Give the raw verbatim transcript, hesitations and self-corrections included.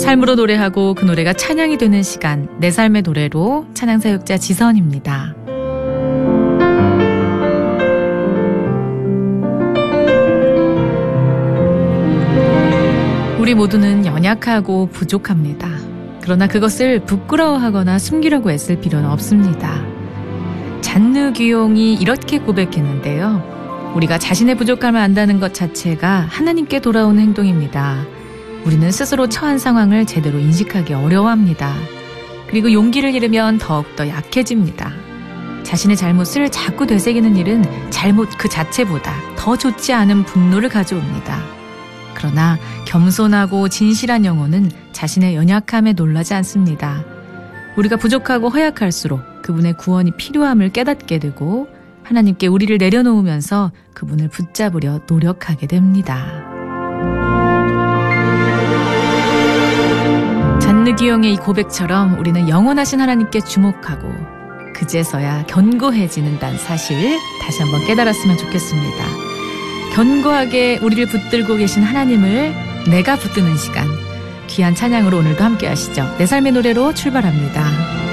삶으로 노래하고 그 노래가 찬양이 되는 시간, 내 삶의 노래로 찬양사역자 지선입니다. 우리 모두는 연약하고 부족합니다. 그러나 그것을 부끄러워하거나 숨기려고 애쓸 필요는 없습니다. 잔느 귀용이 이렇게 고백했는데요. 우리가 자신의 부족함을 안다는 것 자체가 하나님께 돌아오는 행동입니다. 우리는 스스로 처한 상황을 제대로 인식하기 어려워합니다. 그리고 용기를 잃으면 더욱더 약해집니다. 자신의 잘못을 자꾸 되새기는 일은 잘못 그 자체보다 더 좋지 않은 분노를 가져옵니다. 그러나 겸손하고 진실한 영혼은 자신의 연약함에 놀라지 않습니다. 우리가 부족하고 허약할수록 그분의 구원이 필요함을 깨닫게 되고 하나님께 우리를 내려놓으면서 그분을 붙잡으려 노력하게 됩니다. 잔느 기용의 이 고백처럼 우리는 영원하신 하나님께 주목하고 그제서야 견고해지는다는 사실 다시 한번 깨달았으면 좋겠습니다. 견고하게 우리를 붙들고 계신 하나님을 내가 붙드는 시간, 귀한 찬양으로 오늘도 함께 하시죠. 내 삶의 노래로 출발합니다.